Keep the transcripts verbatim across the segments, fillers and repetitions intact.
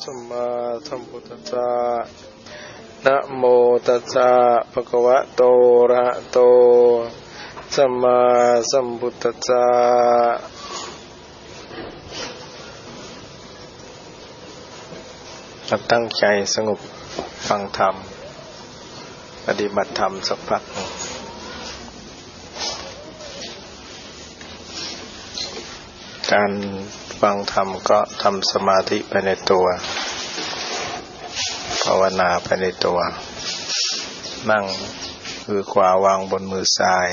สัมมาสัมพุทธัสสะนะโมตัสสะภะคะวะโตอะระหะโตสัมมาสัมพุทธัสสะตั้งใจสงบฟังธรรมปฏิบัติธรรมสักพักหนึ่งการฟังธรรมก็ทำสมาธิไปในตัวภาวนาไปในตัวนั่งมือขวาวางบนมือซ้าย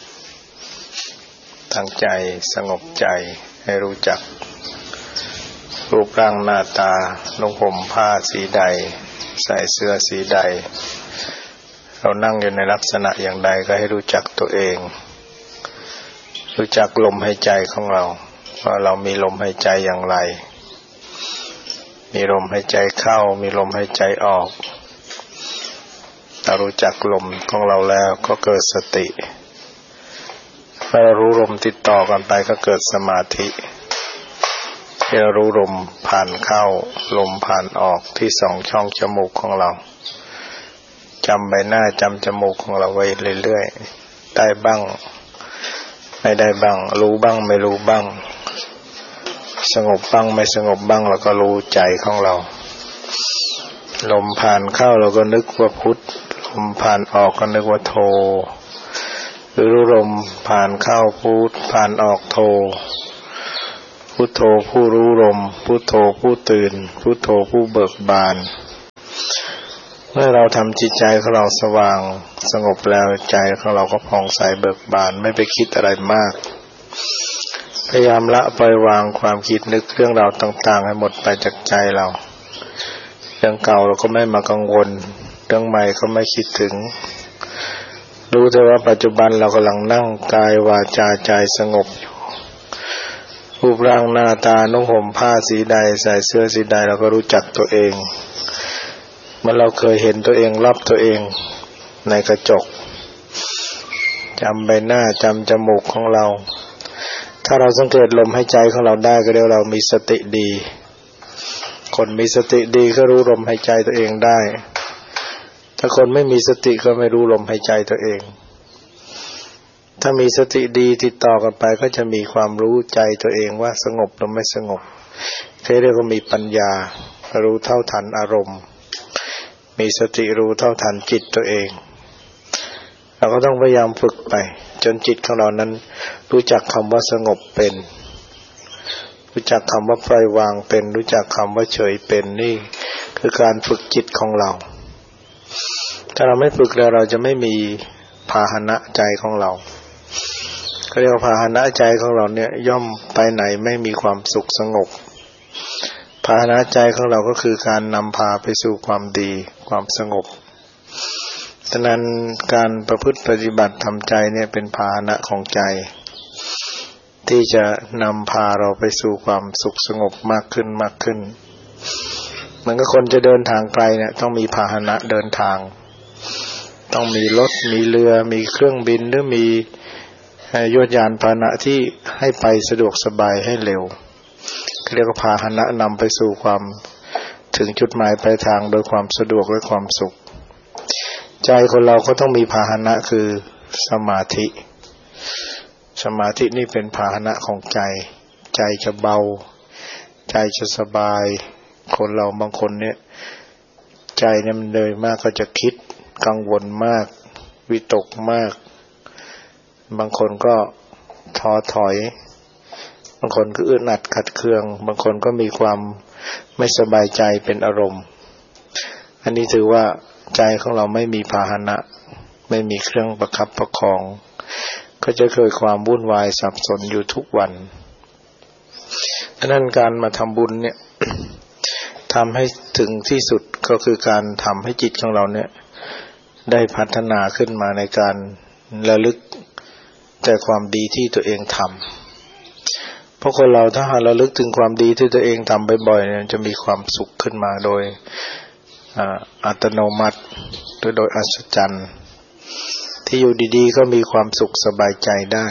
ตั้งใจสงบใจให้รู้จักรูปร่างหน้าตานุ่งห่มผ้าสีใดใส่เสื้อสีใดเรานั่งอยู่ในลักษณะอย่างใดก็ให้รู้จักตัวเองรู้จักลมหายใจของเราว่าเรามีลมหายใจอย่างไรมีลมหายใจเข้ามีลมหายใจออกถ้ารู้จักลมของเราแล้วก็เกิดสติเมื่อเรารู้ลมติดต่อกันไปก็เกิดสมาธิเมื่อรู้ลมผ่านเข้าลมผ่านออกที่สองช่องจมูกของเราจำใบหน้าจำจมูกของเราไว้เรื่อยๆได้บ้างไม่ได้บ้างรู้บ้างไม่รู้บ้างสงบบ้างไม่สงบบ้างเราก็รู้ใจของเราลมผ่านเข้าเราก็นึกว่าพุทธลมผ่านออกก็นึกว่าโธหรือรู้ลมผ่านเข้าพุทธผ่านออกโธพุทโธผู้รู้ลมพุทโธผู้ตื่นพุทโธผู้เบิกบานเมื่อเราทำจิตใจของเราสว่างสงบแล้วใจของเราก็ผ่องใสเบิกบานไม่ไปคิดอะไรมากพยายามละปล่อยวางความคิดนึกเรื่องราวต่างๆให้หมดไปจากใจเราเรื่องเก่าเราก็ไม่มากังวลเรื่องใหม่ก็ไม่คิดถึงรู้แต่ว่าปัจจุบันเรากำลังนั่งกายวาจาใจสงบอยู่รูปร่างหน้าตานุ่งห่มผ้าสีใดใส่เสื้อสีใดเราก็รู้จักตัวเองเมื่อเราเคยเห็นตัวเองรับตัวเองในกระจกจำใบหน้าจำจมูกของเราถ้าเราสังเกตลมหายใจของเราได้ก็เรียกเรามีสติดีคนมีสติดีก็รู้ลมหายใจตัวเองได้ถ้าคนไม่มีสติก็ไม่รู้ลมหายใจตัวเองถ้ามีสติดีติดต่อกันไปก็จะมีความรู้ใจตัวเองว่าสงบหรือไม่สงบเรียกว่ามีปัญญารู้เท่าทันอารมณ์มีสติรู้เท่าทันจิตตัวเองเราก็ต้องพยายามฝึกไปจนจิตของเรานั้นรู้จักคำว่าสงบเป็นรู้จักคำว่าปล่อยวางเป็นรู้จักคำว่าเฉยเป็นนี่คือการฝึกจิตของเราถ้าเราไม่ฝึกแล้วเราจะไม่มีพาหนะใจของเราเขาเรียกว่าพาหนะใจของเราเนี่ยย่อมไปไหนไม่มีความสุขสงบพาหนะใจของเราก็คือการนำพาไปสู่ความดีความสงบฉะนั้นการประพฤติปฏิบัติทำใจเนี่ยเป็นพาหนะของใจที่จะนำพาเราไปสู่ความสุขสงบมากขึ้นมากขึ้นเหมือนกับคนจะเดินทางไกลเนี่ยต้องมีพาหนะเดินทางต้องมีรถมีเรือมีเครื่องบินหรือมียวดยานพาหนะที่ให้ไปสะดวกสบายให้เร็วเรียกว่าพาหนะนำไปสู่ความถึงจุดหมายปลายทางโดยความสะดวกและความสุขใจคนเราก็ต้องมีพาหนะคือสมาธิสมาธินี่เป็นพาหนะของใจใจจะเบาใจจะสบายคนเราบางคนเนี่ยใจเนี่ยมันเลยมากก็จะคิดกังวลมากวิตกมากบางคนก็ท้อถอยบางคนก็อึดอัดขัดเคืองบางคนก็มีความไม่สบายใจเป็นอารมณ์อันนี้ถือว่าใจของเราไม่มีพาหนะไม่มีเครื่องประคับประคองก็จะเกิดความวุ่นวายสับสนอยู่ทุกวันดังนั้นการมาทำบุญเนี่ยทำให้ถึงที่สุดก็คือการทำให้จิตของเราเนี่ยได้พัฒนาขึ้นมาในการระลึกแต่ความดีที่ตัวเองทำเพราะคนเราถ้าหากระลึกถึงความดีที่ตัวเองทำบ่อยๆเนี่ยจะมีความสุขขึ้นมาโดยอัตโนมัติหรือโดยอัศจรรย์ที่อยู่ดีๆก็มีความสุขสบายใจได้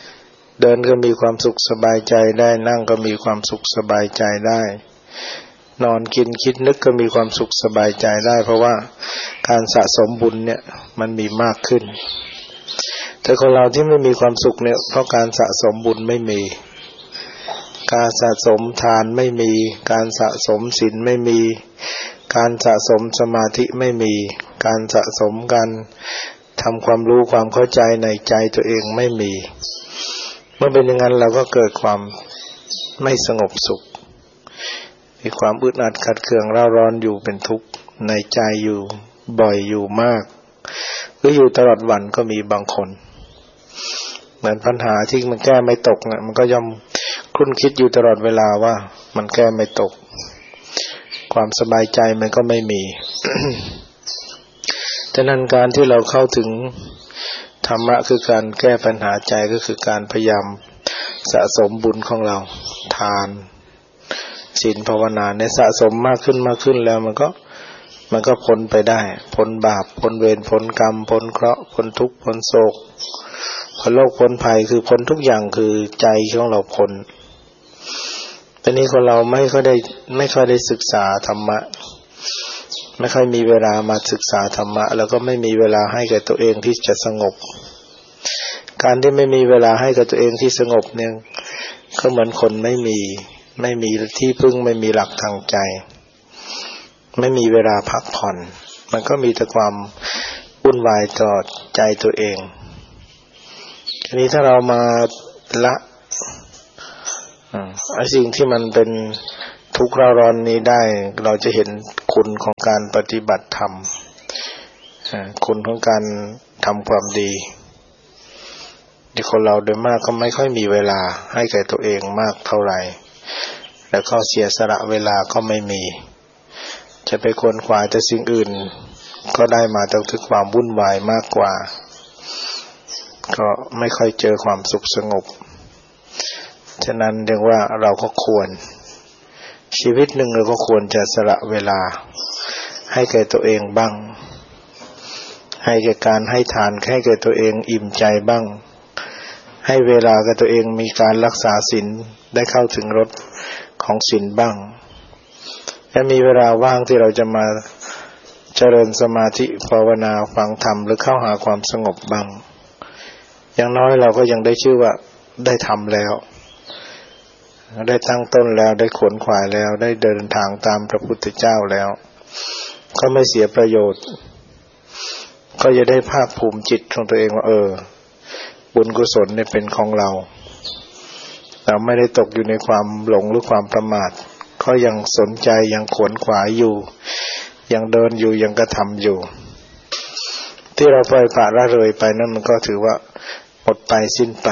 เดินก็มีความสุขสบายใจได้นั่งก็มีความสุขสบายใจได้นอนกินคิดนึกก็มีความสุขสบายใจได้เพราะว่าการสะสมบุญเนี่ยมันมีมากขึ้นแต่คนเราที่ไม่มีความสุขเนี่ยเพราะการสะสมบุญไม่มีการสะสมทานไม่มีการสะสมศีลไม่มีการสะสมสมาธิไม่มีการสะสมการทำความรู้ความเข้าใจในใจตัวเองไม่มีเมื่อเป็นอย่างนั้นเราก็เกิดความไม่สงบสุขมีความอึดอัดขัดเคืองเร่าร้อนอยู่เป็นทุกข์ในใจอยู่บ่อยอยู่มากหรืออยู่ตลอดวันก็มีบางคนเหมือนปัญหาที่มันแก้ไม่ตกเนี่ยมันก็ย่อมครุ่นคิดอยู่ตลอดเวลาว่ามันแก้ไม่ตกความสบายใจมันก็ไม่มี ฉะนั้นการที่เราเข้าถึงธรรมะคือการแก้ปัญหาใจก็คือการพยายามสะสมบุญของเราทานศีลภาวนาเนี่ยสะสมมากขึ้นมากขึ้นแล้วมันก็มันก็พ้นไปได้พ้นบาปพ้นเวรพ้นกรรมพ้นเคราะห์พ้นทุกข์พ้นโศกพ้นโรคพ้นภัยคือพ้นทุกอย่างคือใจของเราพ้นตอนนี้คนเราไม่ค่อยได้ไม่ค่อยได้ศึกษาธรรมะไม่ค่อยมีเวลามาศึกษาธรรมะแล้วก็ไม่มีเวลาให้กับตัวเองที่จะสงบการที่ไม่มีเวลาให้กับตัวเองที่สงบเนี่ยก็เหมือนคนไม่มีไม่มีที่พึ่งไม่มีหลักทางใจไม่มีเวลาพักผ่อนมันก็มีแต่ความวุ่นวายต่อใจตัวเองทีนี้ถ้าเรามาละไอ้สิ่งที่มันเป็นทุกข์ร้อนนี้ได้เราจะเห็นคุณของการปฏิบัติธรรมคุณของการทำความดีที่คนเราโดยมากก็ไม่ค่อยมีเวลาให้แก่ตัวเองมากเท่าไหร่แล้วก็เสียสละเวลาก็ไม่มีจะไปควนขวายแต่สิ่งอื่นก็ได้มาแต่ถึงความวุ่นวายมากกว่าก็ไม่ค่อยเจอความสุขสงบฉะนั้นเรียกว่าเราก็ควรชีวิตหนึ่งเราก็ควรจะสละเวลาให้แก่ตัวเองบ้างให้แก่การให้ทานให้แก่ตัวเองอิ่มใจบ้างให้เวลากับตัวเองมีการรักษาศีลได้เข้าถึงรสของศีลบ้างและมีเวลาว่างที่เราจะมาเจริญสมาธิภาวนาฟังธรรมหรือเข้าหาความสงบบ้างอย่างน้อยเราก็ยังได้ชื่อว่าได้ทำแล้วได้ตั้งต้นแล้วได้ขวนขวายแล้วได้เดินทางตามพระพุทธเจ้าแล้วก็ไม่เสียประโยชน์ก็จะได้ภาคภูมิจิตของตัวเองว่าเออบุญกุศลเนี่ยเป็นของเราเราไม่ได้ตกอยู่ในความหลงหรือความประมาทก็ยังสนใจยังขวนขวายอยู่ยังเดินอยู่ยังกระทำอยู่ที่เราปล่อยปละละเลยไปนั่นมันก็ถือว่าหมดไปสิ้นไป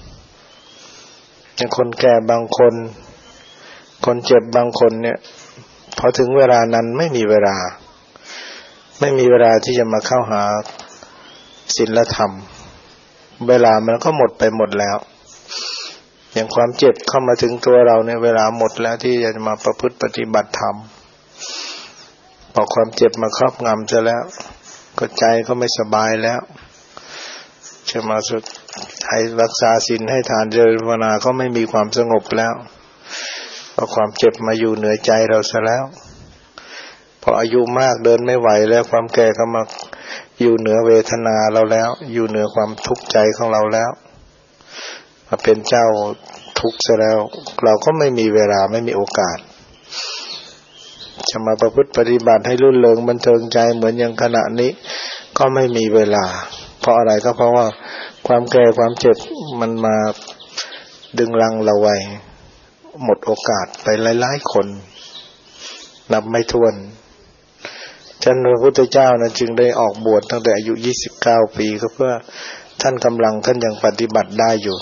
อย่างคนแก่บางคนคนเจ็บบางคนเนี่ยพอถึงเวลานั้นไม่มีเวลาไม่มีเวลาที่จะมาเข้าหาศีลธรรมเวลามันก็หมดไปหมดแล้วอย่างความเจ็บเข้ามาถึงตัวเราเนี่ยเวลาหมดแล้วที่จะมาประพฤติปฏิบัติธรรมพอความเจ็บมาครอบงำซะแล้วก็ใจก็ไม่สบายแล้วจะมาสุดให้รักษาศีลให้ทานเจริญภาวนาก็ไม่มีความสงบแล้วเพราะความเจ็บมาอยู่เหนือใจเราซะแล้วพออายุมากเดินไม่ไหวแล้วความแก่ก็มาอยู่เหนือเวทนาเราแล้วอยู่เหนือความทุกข์ใจของเราแล้วมาเป็นเจ้าทุกข์ซะแล้วเราก็ไม่มีเวลาไม่มีโอกาสจะมาประพฤติปฏิบัติให้รื่นเริงบันเทิงใจเหมือนอย่างขณะนี้ก็ไม่มีเวลาเพราะอะไรก็เพราะว่าความแก่ความเจ็บมันมาดึงรั้งเราไว้หมดโอกาสไปหลายๆคนนับไม่ถ้วนฉะนั้นพระพุทธเจ้านะจึงได้ออกบวชตั้งแต่อายุยี่สิบเก้าปีก็เพื่อท่านกำลังท่านยังปฏิบัติได้อยู่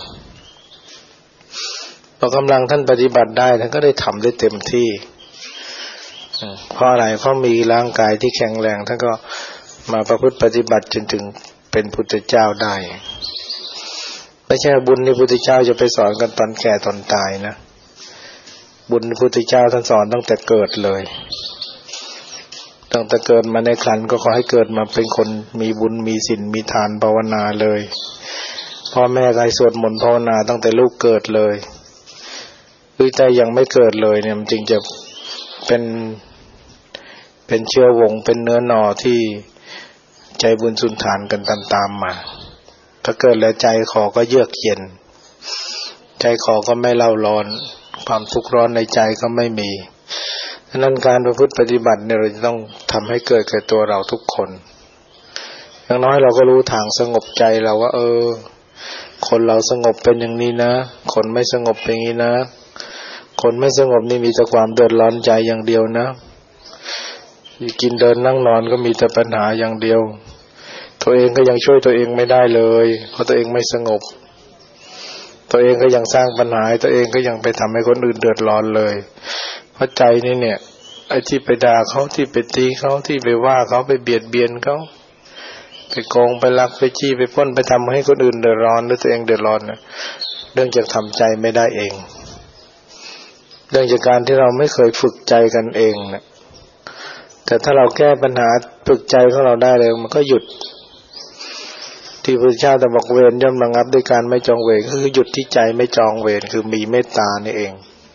พอกำลังท่านปฏิบัติได้ท่านก็ได้ทำได้เต็มที่เพราะอะไรเพราะมีร่างกายที่แข็งแรงท่านก็มาประพฤติปฏิบัติจนถึงเป็นพุทธเจ้าได้ไม่ใช่บุญที่พุทธเจ้าจะไปสอนกันตอนแก่ตอนตายนะบุญที่พุทธเจ้าท่านสอนตั้งแต่เกิดเลยตั้งแต่เกิดมาในครรภ์ก็ขอให้เกิดมาเป็นคนมีบุญมีศีลมีทานภาวนาเลยพ่อแม่ใครสวดมนต์ภาวนาตั้งแต่ลูกเกิดเลยหรือแต่ยังไม่เกิดเลยเนี่ยมันจึงจะเป็นเป็นเชื้อวงเป็นเนื้อหน่อที่ใจบุญสุนทานกันตามๆมาถ้าเกิดแล้วใจคอก็เยือกเย็นใจคอก็ไม่เล่าร้อนความทุกข์ร้อนในใจก็ไม่มีฉะนั้นการประพฤติปฏิบัติเนี่ยเราจะต้องทำให้เกิดแก่ตัวเราทุกคนอย่างน้อยเราก็รู้ทางสงบใจเราว่าเออคนเราสงบเป็นอย่างนี้นะคนไม่สงบเป็นอย่างนี้นะคนไม่สงบนี่มีแต่ความเดือดร้อนใจอย่างเดียวนะกินเดินนั่งนอนก็มีแต่ปัญหาอย่างเดียวตัวเองก็ยังช่วยตัวเองไม่ได้เลยเพราะตัวเองไม่สงบตัวเองก็ยังสร้างปัญหาตัวเองก็ยังไปทำให้คนอื่นเดือดร้อนเลยเพราะใจนี่เนี่ยไอ้ที่ไปด่าเขาที่ไปตีเขาที่ไปว่าเขาไปเบียดเบียนเขาไปโกงไปลักไปจี้ไปปล้นไปทำให้คนอื่นเดือดร้อนแล้วตัวเองเดือดร้อนนะเรื่องจากทำใจไม่ได้เองเรื่องจากการที่เราไม่เคยฝึกใจกันเองนะแต่ถ้าเราแก้ปัญหาฝึกใจของเราได้เลยมันก็หยุดที่พระเจ้าตรัสบอกเวรย่อมระงับด้วยการไม่จองเวรก็คือหยุดที่ใจไม่จองเวรคือมีเมตตานี่เอง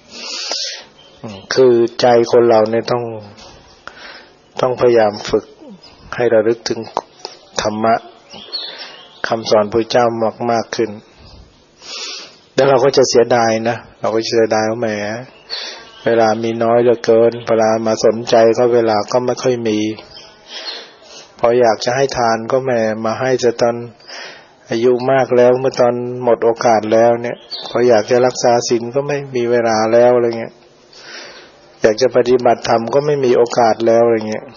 คือใจคนเราเนี่ยต้องต้องพยายามฝึกให้ระลึกถึงธรรมะคำสอนพระเจ้ามากมากขึ้นแล้วเราก็จะเสียดายนะเราก็จะเสียดายว่าแหมเวลามีน้อยเหลือเกินเวลามาสนใจก็เวลาก็ไม่ค่อยมีพออยากจะให้ทานก็แหมมาให้แต่ตอนอายุมากแล้วเมื่อตอนหมดโอกาสแล้วเนี่ยพออยากจะรักษาศีลก็ไม่มีเวลาแล้วอะไรเงี้ยอยากจะปฏิบัติธรรมก็ไม่มีโอกาสแล้วอะไรเงี้ย